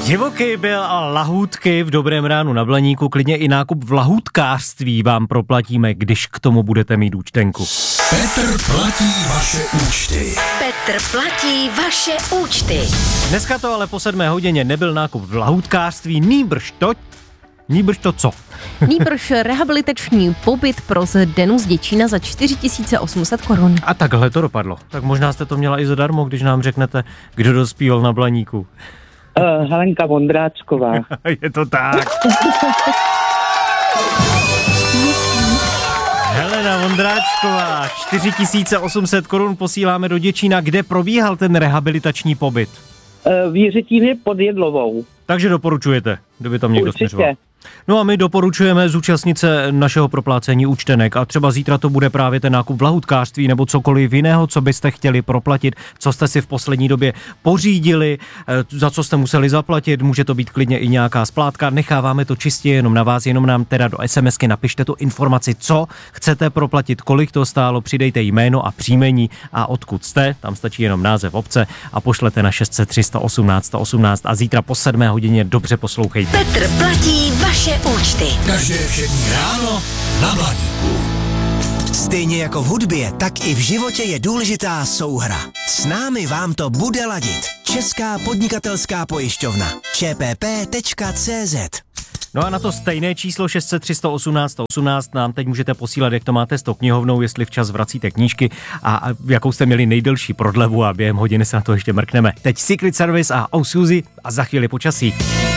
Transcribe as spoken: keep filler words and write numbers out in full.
Divoký byl a lahůdky v Dobrém ránu na Blaníku, klidně i nákup v lahůdkářství vám proplatíme, když k tomu budete mít účtenku. Petr platí vaše účty. Petr platí vaše účty. Dneska to ale po sedmé hodině nebyl nákup v lahůdkářství, nýbrž to, nýbrž to co? Nýbrž rehabilitační pobyt pro Zdenu z Děčína za čtyři tisíce osm set korun. A takhle to dopadlo. Tak možná jste to měla i zadarmo, když nám řeknete, kdo dospíval na Blaníku. Uh, Helenka Vondráčková. Je to tak. Helena Vondráčková, čtyři tisíce osm set korun posíláme do Děčína. Kde probíhal ten rehabilitační pobyt? Uh, v Jiřetíně pod Jedlovou. Takže doporučujete, kdyby tam někdo Určitě. směřoval. No a my doporučujeme zúčastnit se našeho proplácení účtenek a třeba zítra to bude právě ten nákup v lahůdkářství nebo cokoliv jiného, co byste chtěli proplatit, co jste si v poslední době pořídili, za co jste museli zaplatit, může to být klidně i nějaká splátka, necháváme to čistě jenom na vás, jenom nám teda do SMSky napište tu informaci, co chcete proplatit, kolik to stálo, přidejte jméno a příjmení a odkud jste, tam stačí jenom název obce a pošlete na šest set tři sta osmnáct sta osmnáct a zítra po sedmé hodině dobře poslouchejte. Petr platí vaše účty. Každé všední ráno na Blaníku. Stejně jako v hudbě, tak i v životě je důležitá souhra. S námi vám to bude ladit. Česká podnikatelská pojišťovna. č p p tečka c z. No a na to stejné číslo šest set tři sta osmnáct sta osmnáct nám teď můžete posílat, jak to máte s tou knihovnou, jestli včas vracíte knížky a jakou jste měli nejdelší prodlevu a během hodiny se na to ještě mrkneme. Teď Secret Service a Oh Suzy a za chvíli počasí.